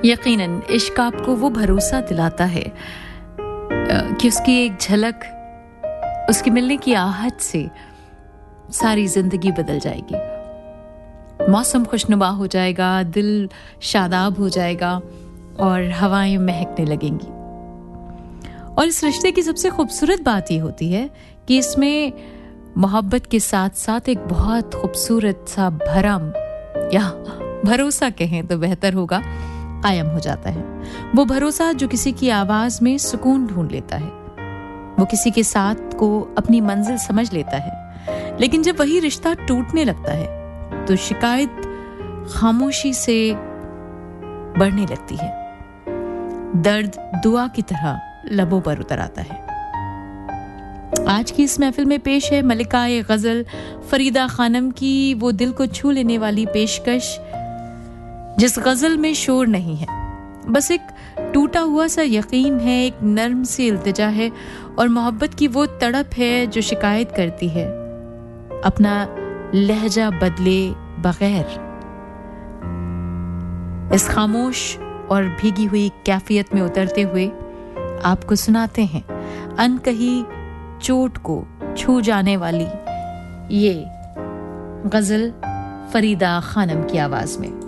यकीनन इश्क आपको वो भरोसा दिलाता है कि उसकी एक झलक, उसकी मिलने की आहट से सारी जिंदगी बदल जाएगी। मौसम खुशनुमा हो जाएगा, दिल शादाब हो जाएगा और हवाएं महकने लगेंगी। और इस रिश्ते की सबसे खूबसूरत बात ये होती है कि इसमें मोहब्बत के साथ साथ एक बहुत खूबसूरत सा भरम या भरोसा कहें तो बेहतर होगा, कायम हो जाता है। वो भरोसा जो किसी की आवाज में सुकून ढूंढ लेता है, वो किसी के साथ को अपनी मंजिल समझ लेता है। लेकिन जब वही रिश्ता टूटने लगता है तो शिकायत खामोशी से बढ़ने लगती है। दर्द दुआ की तरह लबों पर उतर आता है। आज की इस महफिल में पेश है मलिकाए गजल फरीदा खानम की वो दिल को छू लेने वाली पेशकश, जिस गजल में शोर नहीं है, बस एक टूटा हुआ सा यकीन है, एक नर्म सी इल्तिजा है और मोहब्बत की वो तड़प है जो शिकायत करती है अपना लहजा बदले बगैर। इस खामोश और भीगी हुई कैफियत में उतरते हुए आपको सुनाते हैं अनकही चोट को छू जाने वाली ये गजल फरीदा खानम की आवाज में।